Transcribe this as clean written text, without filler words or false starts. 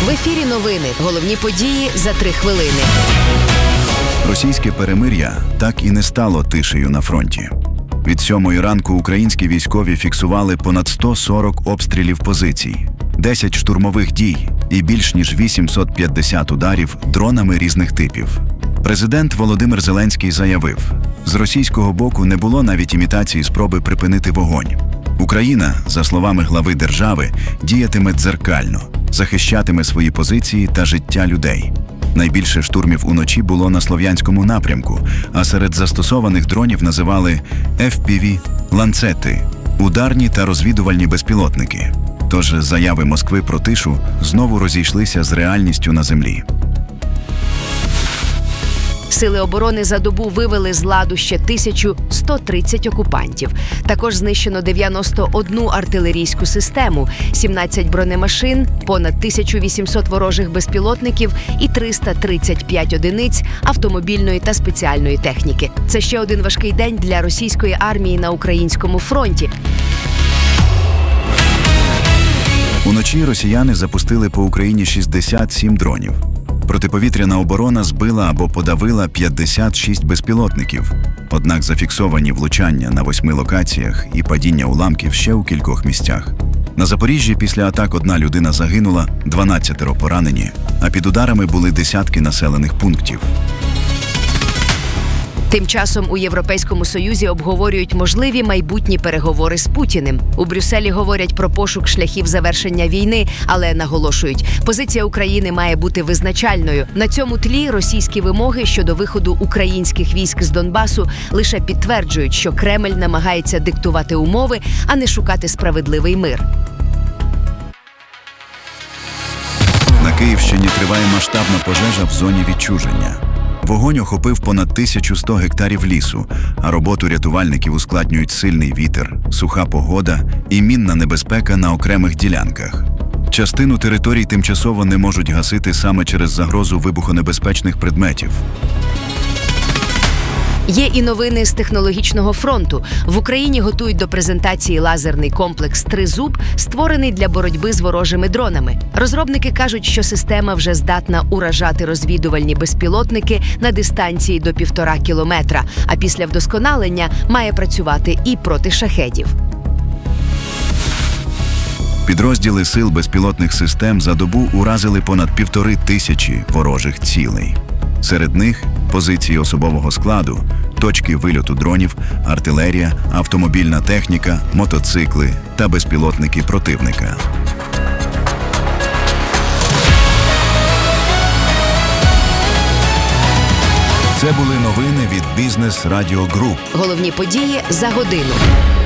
В ефірі новини. Головні події за 3 хвилини. Російське перемир'я так і не стало тишею на фронті. Від 7-ї ранку українські військові фіксували понад 140 обстрілів позицій, 10 штурмових дій і більш ніж 850 ударів дронами різних типів. Президент Володимир Зеленський заявив, з російського боку не було навіть імітації спроби припинити вогонь. Україна, за словами глави держави, діятиме дзеркально, захищатиме свої позиції та життя людей. Найбільше штурмів уночі було на Слов'янському напрямку, а серед застосованих дронів називали FPV, ланцети, ударні та розвідувальні безпілотники. Тож заяви Москви про тишу знову розійшлися з реальністю на землі. Сили оборони за добу вивели з ладу ще 1130 окупантів. Також знищено 91 артилерійську систему, 17 бронемашин, понад 1800 ворожих безпілотників і 335 одиниць автомобільної та спеціальної техніки. Це ще один важкий день для російської армії на українському фронті. Уночі росіяни запустили по Україні 67 дронів. Протиповітряна оборона збила або подавила 56 безпілотників. Однак зафіксовані влучання на 8 локаціях і падіння уламків ще у кількох місцях. На Запоріжжі після атак 1 людина загинула, 12 поранені, а під ударами були десятки населених пунктів. Тим часом у Європейському Союзі обговорюють можливі майбутні переговори з Путіним. У Брюсселі говорять про пошук шляхів завершення війни, але наголошують, позиція України має бути визначальною. На цьому тлі російські вимоги щодо виходу українських військ з Донбасу лише підтверджують, що Кремль намагається диктувати умови, а не шукати справедливий мир. На Київщині триває масштабна пожежа в зоні відчуження. Вогонь охопив понад 1100 гектарів лісу, а роботу рятувальників ускладнюють сильний вітер, суха погода і мінна небезпека на окремих ділянках. Частину територій тимчасово не можуть гасити саме через загрозу вибухонебезпечних предметів. Є і новини з технологічного фронту. В Україні готують до презентації лазерний комплекс «Тризуб», створений для боротьби з ворожими дронами. Розробники кажуть, що система вже здатна уражати розвідувальні безпілотники на дистанції до 1,5 кілометра, а після вдосконалення має працювати і проти шахедів. Підрозділи сил безпілотних систем за добу уразили понад 1500 ворожих цілей. Серед них позиції особового складу, точки вильоту дронів, артилерія, автомобільна техніка, мотоцикли та безпілотники противника. Це були новини від Бізнес Радіо Груп. Головні події за годину.